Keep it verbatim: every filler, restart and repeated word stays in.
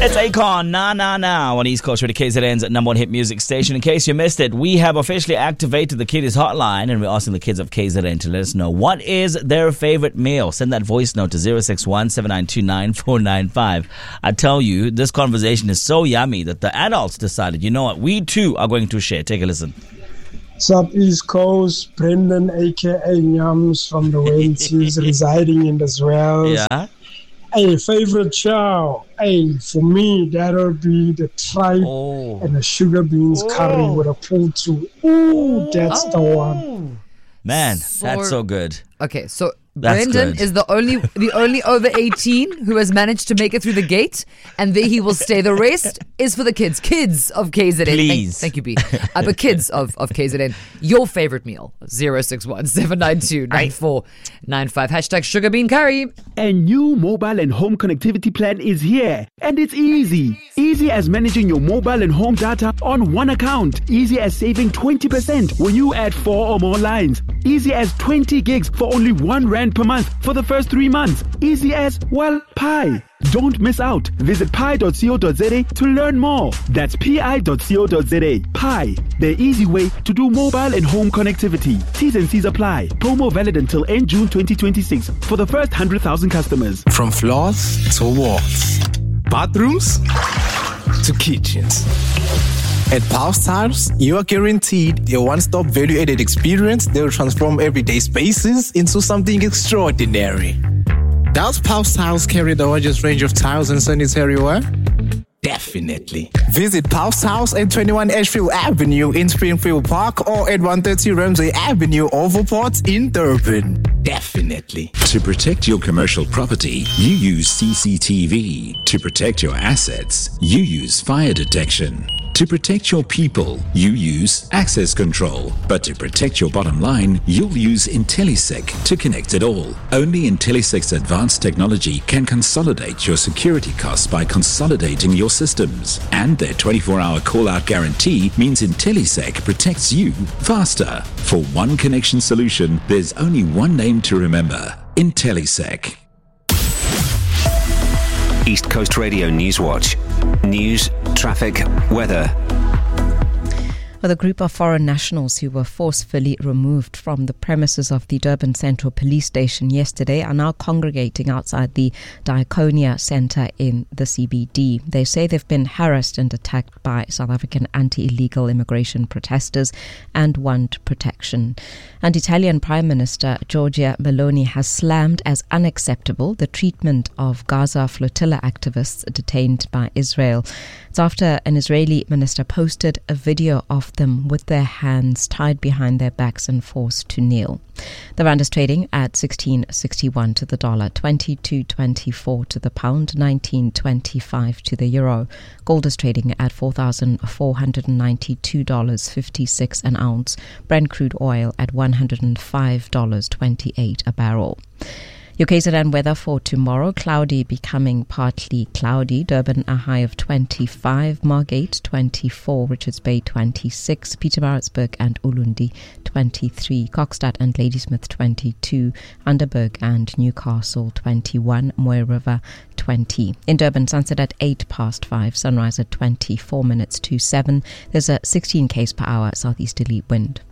It's Akon, Na Na Na on East Coast Radio, K Z N's number one hit music station. In case you missed it, we have officially activated the Kiddies hotline and we're asking the kids of K Z N to let us know what is their favorite meal. Send that voice note to zero six one, seven nine two nine, four nine five. I tell you, this conversation is so yummy that the adults decided, you know what, we too are going to share. Take a listen. What's up, East Coast? Brendan, a k a. Nyams from the Wenties, residing in the Swells. Yeah. Hey, favorite chow. Hey, for me, that'll be the tripe oh. and the sugar beans oh. curry with a pull through. Ooh, that's oh. the one. Man, so, that's so good. Okay, so That's Brendan good. is the only the only over eighteen who has managed to make it through the gate, and there he will stay. The rest is for the kids. Kids of K Z N. Please. Thank, thank you, B. Uh, but kids of, of K Z N, your favorite meal. zero six one, seven nine two, nine four nine five. Hashtag sugar bean curry. A new mobile and home connectivity plan is here. And it's easy. Easy as managing your mobile and home data on one account. Easy as saving twenty percent when you add four or more lines. Easy as twenty gigs for only one rand per month for the first three months. Easy as, well, Pi. Don't miss out. Visit pi dot co dot za to learn more. That's pi dot co dot za. Pi, the easy way to do mobile and home connectivity. T's and C's apply. Promo valid until end June twenty twenty-six for the first one hundred thousand customers. From floors to walls, bathrooms to kitchens. At Pulse Tiles, you are guaranteed a one-stop value-added experience that will transform everyday spaces into something extraordinary. Does Pulse Tiles carry the largest range of tiles and sanitary ware? Definitely. Visit Pulse Tiles at twenty-one Ashfield Avenue in Springfield Park or at one thirty Ramsey Avenue, Overport in Durban. Definitely. To protect your commercial property, you use C C T V. To protect your assets, you use fire detection. To protect your people, you use access control. But to protect your bottom line, you'll use IntelliSec to connect it all. Only IntelliSec's advanced technology can consolidate your security costs by consolidating your systems. And their twenty-four hour call-out guarantee means IntelliSec protects you faster. For one connection solution, there's only one name to remember: IntelliSec. East Coast Radio News Watch. News, traffic, weather. Well, a group of foreign nationals who were forcefully removed from the premises of the Durban Central Police Station yesterday are now congregating outside the Diaconia Centre in the C B D. They say they've been harassed and attacked by South African anti-illegal immigration protesters and want protection. And Italian Prime Minister Giorgia Meloni has slammed as unacceptable the treatment of Gaza flotilla activists detained by Israel. It's after an Israeli minister posted a video of them with their hands tied behind their backs and forced to kneel. The rand is trading at sixteen sixty-one to the dollar, twenty-two twenty-four to the pound, nineteen twenty-five to the euro. Gold is trading at four thousand four hundred ninety-two dollars and fifty-six cents an ounce. Brent crude oil at one hundred five dollars and twenty-eight cents a barrel. Your K Z N weather for tomorrow: cloudy becoming partly cloudy. Durban a high of twenty-five, Margate twenty-four, Richards Bay twenty-six, Pietermaritzburg and Ulundi twenty-three, Kokstad and Ladysmith twenty-two, Underberg and Newcastle twenty-one, Moy River twenty. In Durban, sunset at eight past five, sunrise at twenty-four minutes to seven. There's a sixteen k's per hour southeasterly wind.